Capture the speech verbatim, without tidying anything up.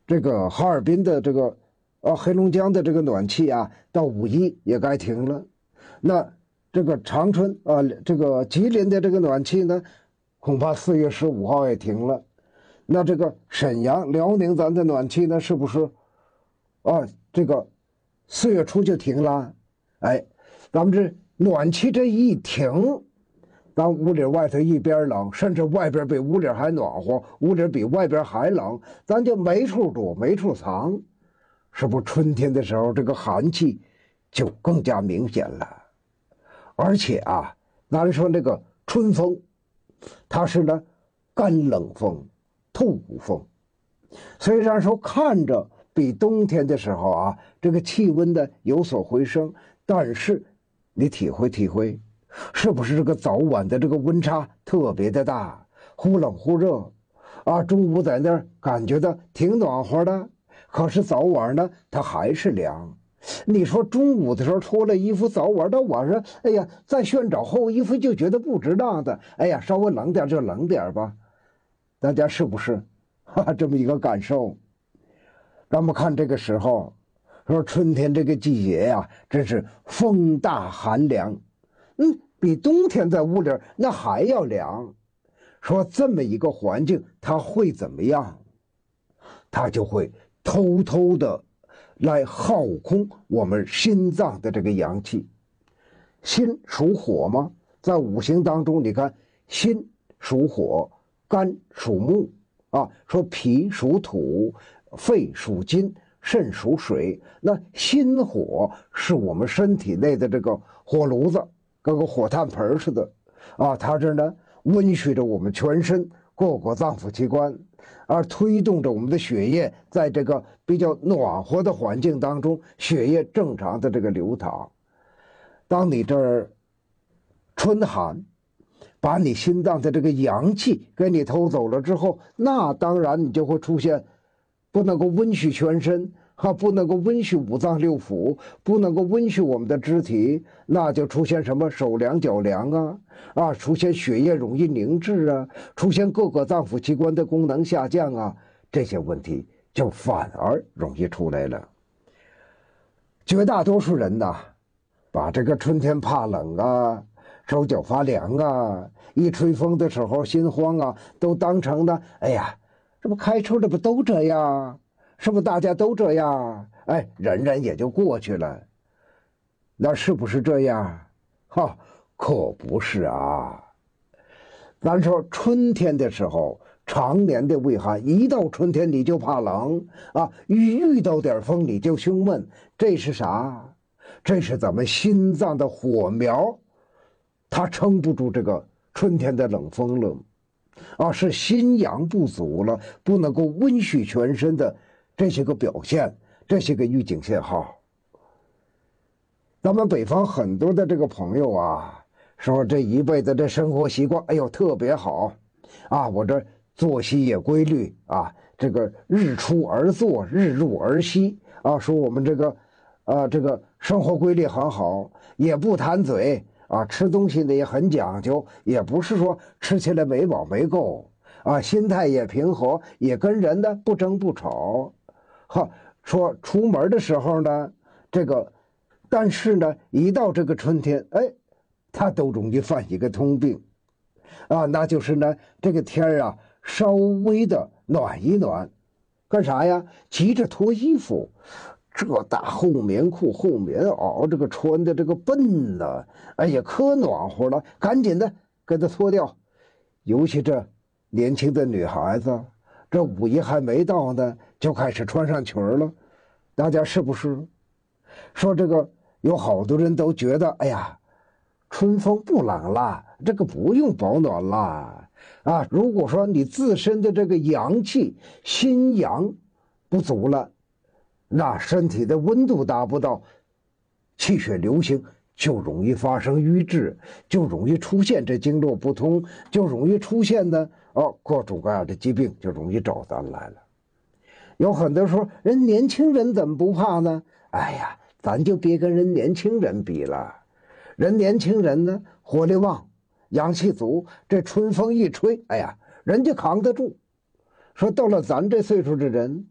这个哈尔滨的这个啊黑龙江的这个暖气啊，到五一也该停了。那这个长春啊，这个吉林的这个暖气呢，恐怕四月十五号也停了。那这个沈阳、辽宁咱的暖气呢，是不是啊？这个四月初就停了？哎，咱们这暖气这一停，咱屋里外头一边冷，甚至外边比屋里还暖和，屋里比外边还冷，咱就没处躲，没处藏。是不是春天的时候，这个寒气就更加明显了？而且啊，咱说那个春风，它是呢干冷风、透骨风。虽然说看着比冬天的时候啊，这个气温呢有所回升，但是你体会体会，是不是这个早晚的这个温差特别的大，忽冷忽热啊？中午在那儿感觉到挺暖和的，可是早晚呢它还是凉。你说中午的时候脱了衣服，早晚到晚上，哎呀，再炫找厚衣服就觉得不值当的。哎呀，稍微冷点就冷点吧，大家是不是哈哈这么一个感受？咱们看这个时候，说春天这个季节呀、啊，真是风大寒凉，嗯，比冬天在屋里那还要凉。说这么一个环境，它会怎么样？它就会偷偷的来耗空我们心脏的这个阳气。心属火吗？在五行当中，你看心属火，肝属木啊，说脾属土，肺属金，肾属水。那心火是我们身体内的这个火炉子，跟个火炭盆似的啊，它这呢温煦着我们全身各个脏腑器官，而推动着我们的血液在这个比较暖和的环境当中，血液正常的这个流淌。当你这儿春寒，把你心脏的这个阳气给你偷走了之后，那当然你就会出现不能够温煦全身，哈，不能够温煦五脏六腑，不能够温煦我们的肢体，那就出现什么手凉脚凉啊，啊，出现血液容易凝滞啊，出现各个脏腑器官的功能下降啊，这些问题就反而容易出来了。绝大多数人呐，把这个春天怕冷啊，手脚发凉啊，一吹风的时候心慌啊，都当成呢，哎呀，这不开车这不都这样？是不是大家都这样？哎，忍忍也就过去了。那是不是这样？哈，可不是啊。咱说春天的时候，常年的畏寒，一到春天你就怕冷啊，遇遇到点风你就胸闷，这是啥？这是咱们心脏的火苗，它撑不住这个春天的冷风了，啊，是心阳不足了，不能够温煦全身的这些个表现，这些个预警信号。咱们北方很多的这个朋友啊，说这一辈子的生活习惯，哎呦特别好，啊，我这作息也规律啊，这个日出而作，日入而息啊，说我们这个，啊，这个生活规律很好，也不贪嘴啊，吃东西呢也很讲究，也不是说吃起来没饱没够啊，心态也平和，也跟人呢不争不吵，哈，说出门的时候呢，这个。但是呢，一到这个春天，哎，他都容易犯一个通病，啊，那就是呢，这个天儿啊，稍微的暖一暖，干啥呀？急着脱衣服，这大厚棉裤、厚棉袄，这个穿的这个笨呐，哎呀，可暖和了，赶紧的给它脱掉。尤其这年轻的女孩子，这五一还没到呢，就开始穿上裙了，大家是不是？说这个。有好多人都觉得，哎呀，春风不冷了，这个不用保暖了啊。如果说你自身的这个阳气、心阳不足了，那身体的温度达不到，气血流行就容易发生瘀滞，就容易出现这经络不通，就容易出现呢哦各种各样的疾病就容易找咱来了。有很多说，人年轻人怎么不怕呢？哎呀。咱就别跟人年轻人比了，人年轻人呢活力旺，阳气足，这春风一吹，哎呀，人家扛得住。说到了咱这岁数的人，